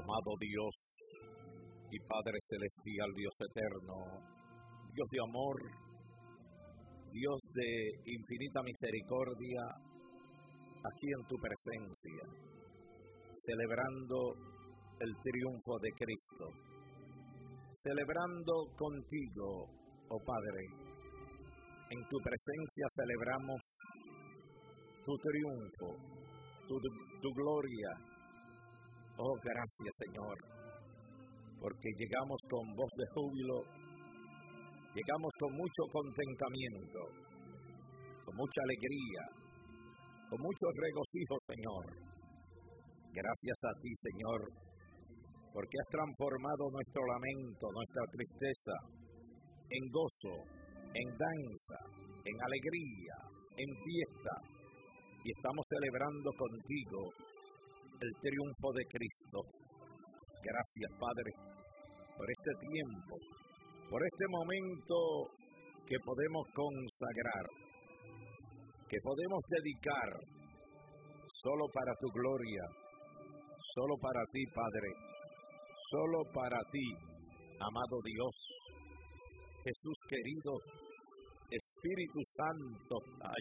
Amado Dios y Padre Celestial, Dios eterno, Dios de amor, Dios de infinita misericordia, aquí en tu presencia, celebrando el triunfo de Cristo, celebrando contigo, oh Padre, en tu presencia celebramos tu triunfo, tu gloria. Oh, gracias, Señor, porque llegamos con voz de júbilo, llegamos con mucho contentamiento, con mucha alegría, con mucho regocijo, Señor. Gracias a ti, Señor, porque has transformado nuestro lamento, nuestra tristeza, en gozo, en danza, en alegría, en fiesta, y estamos celebrando contigo el triunfo de Cristo. Gracias, Padre, por este tiempo, por este momento que podemos consagrar, que podemos dedicar solo para tu gloria, solo para ti, Padre, solo para ti, amado Dios, Jesús querido, Espíritu Santo. Ay.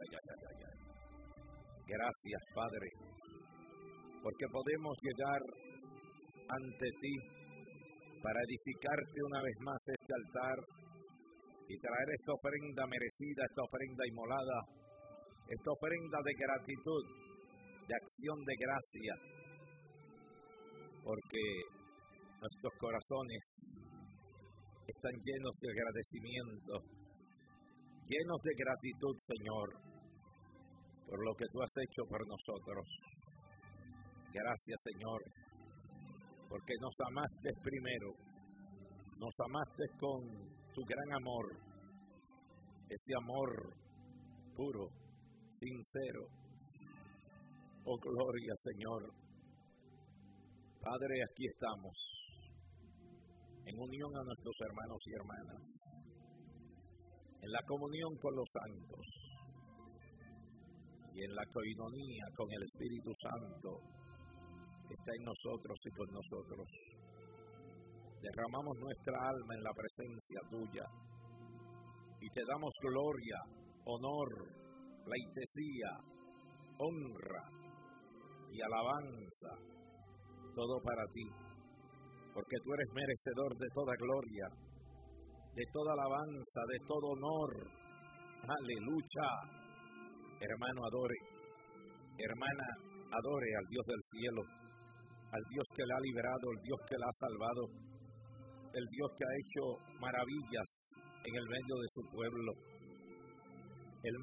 Gracias, Padre, porque podemos llegar ante ti para edificarte una vez más este altar y traer esta ofrenda merecida, esta ofrenda inmolada, esta ofrenda de gratitud, de acción de gracia, porque nuestros corazones están llenos de agradecimiento, llenos de gratitud, Señor, por lo que tú has hecho por nosotros. Gracias, Señor, porque nos amaste primero, nos amaste con tu gran amor, ese amor puro, sincero. Oh, gloria, Señor. Padre, aquí estamos, en unión a nuestros hermanos y hermanas, en la comunión con los santos y en la coinonía con el Espíritu Santo, está en nosotros y con nosotros. Derramamos nuestra alma en la presencia tuya y te damos gloria, honor, pleitesía, honra y alabanza, todo para ti, porque tú eres merecedor de toda gloria, de toda alabanza, de todo honor. Aleluya. Hermano, adore, hermana, adore al Dios del cielo, al Dios que la ha liberado, el Dios que la ha salvado, el Dios que ha hecho maravillas en el medio de su pueblo. Él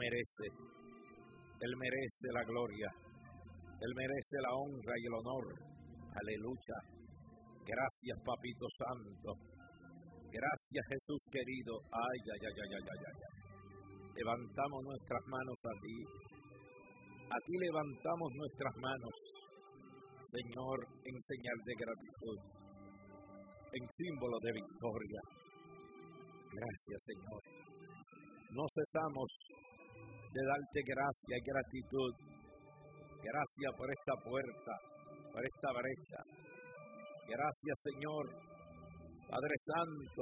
merece la gloria, Él merece la honra y el honor. Aleluya. Gracias, Papito Santo. Gracias, Jesús querido. Ay. Levantamos nuestras manos a ti levantamos nuestras manos, Señor, en señal de gratitud, en símbolo de victoria. Gracias, Señor. No cesamos de darte gracia y gratitud. Gracias por esta puerta, por esta brecha. Gracias, Señor, Padre Santo,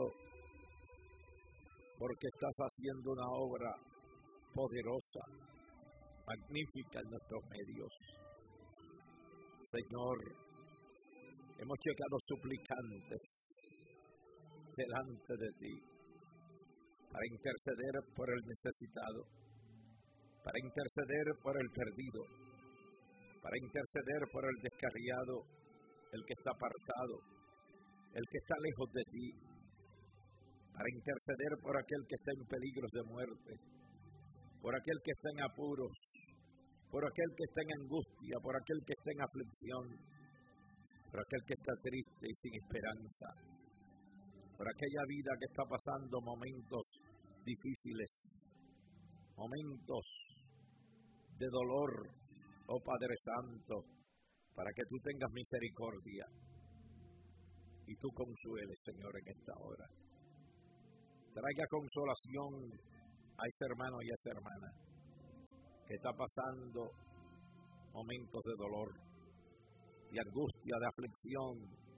porque estás haciendo una obra poderosa, magnífica en nuestros medios. Señor, hemos llegado suplicantes delante de ti para interceder por el necesitado, para interceder por el perdido, para interceder por el descarriado, el que está apartado, el que está lejos de ti, para interceder por aquel que está en peligros de muerte, por aquel que está en apuros, por aquel que está en angustia, por aquel que está en aflicción, por aquel que está triste y sin esperanza, por aquella vida que está pasando momentos difíciles, momentos de dolor, oh Padre Santo, para que tú tengas misericordia y tú consueles, Señor, en esta hora. Traiga consolación a ese hermano y a esa hermana que está pasando momentos de dolor, de de angustia, de aflicción,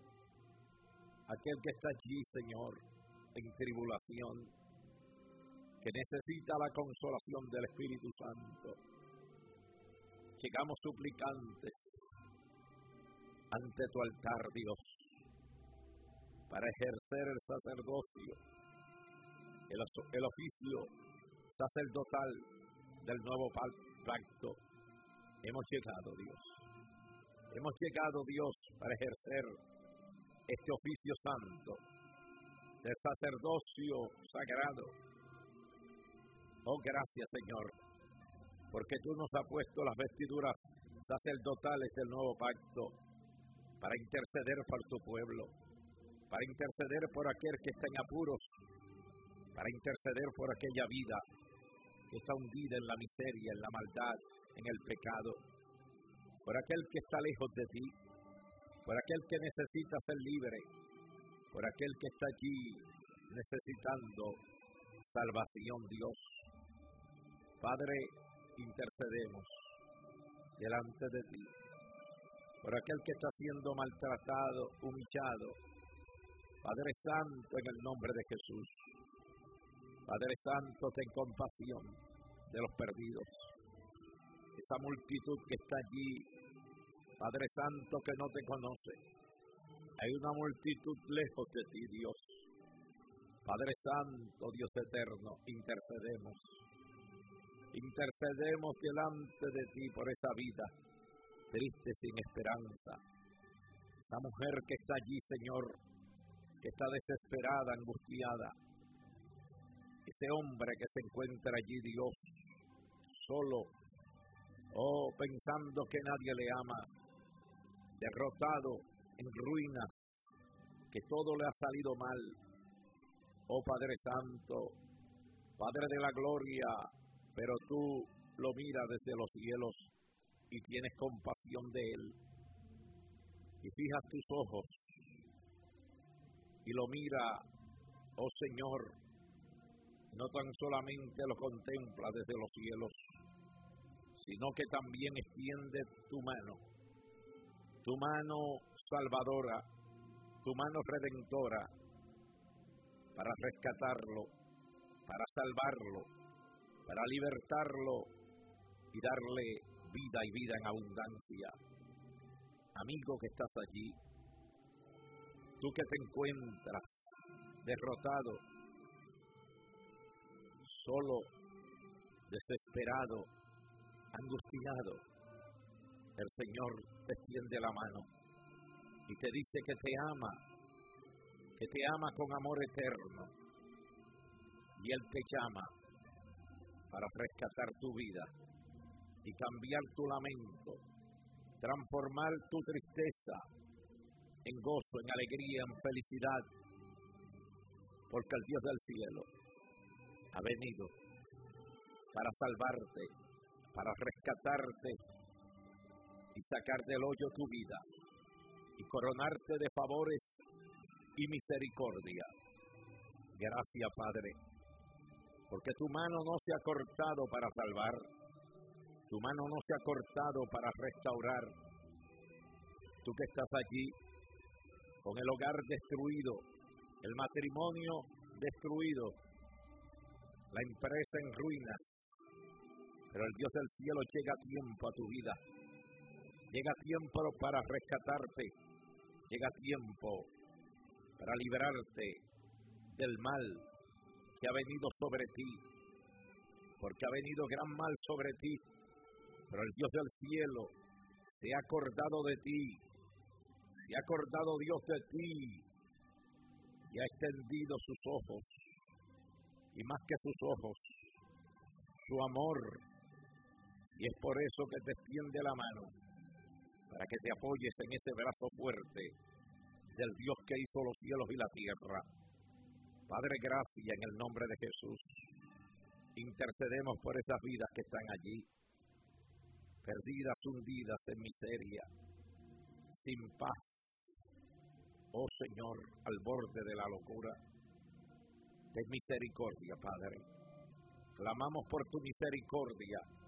aquel que está allí, Señor, en tribulación, que necesita la consolación del Espíritu Santo. Llegamos suplicantes ante tu altar, Dios, para ejercer el sacerdocio, el oficio sacerdotal del nuevo pacto. Hemos llegado, Dios. Hemos llegado, Dios, para ejercer este oficio santo del sacerdocio sagrado. Oh, gracias, Señor, porque tú nos has puesto las vestiduras sacerdotales del nuevo pacto para interceder por tu pueblo, para interceder por aquel que está en apuros, para interceder por aquella vida que está hundida en la miseria, en la maldad, en el pecado, por aquel que está lejos de ti, por aquel que necesita ser libre, por aquel que está allí necesitando salvación, Dios. Padre, intercedemos delante de ti, por aquel que está siendo maltratado, humillado. Padre Santo, en el nombre de Jesús. Padre Santo, ten compasión de los perdidos. Esa multitud que está allí, Padre Santo, que no te conoce. Hay una multitud lejos de ti, Dios. Padre Santo, Dios eterno, intercedemos. Intercedemos delante de ti por esa vida triste, sin esperanza. Esa mujer que está allí, Señor, que está desesperada, angustiada. Ese hombre que se encuentra allí, Dios, solo, pensando que nadie le ama, derrotado, en ruinas, que todo le ha salido mal. Oh Padre Santo, Padre de la gloria, pero tú lo miras desde los cielos y tienes compasión de él. Y fijas tus ojos y lo mira, oh Señor, no tan solamente lo contempla desde los cielos, sino que también extiende tu mano salvadora, tu mano redentora, para rescatarlo, para salvarlo, para libertarlo y darle vida y vida en abundancia. Amigo que estás allí, tú que te encuentras derrotado, solo, desesperado, angustiado, el Señor te extiende la mano y te dice que te ama con amor eterno, y Él te llama para rescatar tu vida y cambiar tu lamento, transformar tu tristeza en gozo, en alegría, en felicidad, porque el Dios del cielo ha venido para salvarte, para rescatarte y sacar del hoyo tu vida y coronarte de favores y misericordia. Gracias, Padre, porque tu mano no se ha cortado para salvar, tu mano no se ha cortado para restaurar. Tú que estás allí con el hogar destruido, el matrimonio destruido, la empresa en ruinas, pero el Dios del cielo llega a tiempo a tu vida, llega a tiempo para rescatarte, llega a tiempo para librarte del mal que ha venido sobre ti, porque ha venido gran mal sobre ti, pero el Dios del cielo se ha acordado de ti, se ha acordado Dios de ti y ha extendido sus ojos, y más que sus ojos, su amor, y es por eso que te extiende la mano, para que te apoyes en ese brazo fuerte del Dios que hizo los cielos y la tierra. Padre, gracias en el nombre de Jesús. Intercedemos por esas vidas que están allí, perdidas, hundidas en miseria, sin paz. Oh Señor, al borde de la locura. Ten misericordia, Padre. Clamamos por tu misericordia